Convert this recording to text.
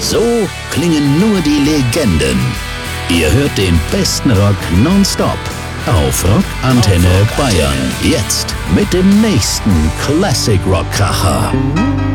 So klingen nur die Legenden. Ihr hört den besten Rock nonstop auf Rock Antenne Bayern. Jetzt mit dem nächsten Classic Rock Kracher.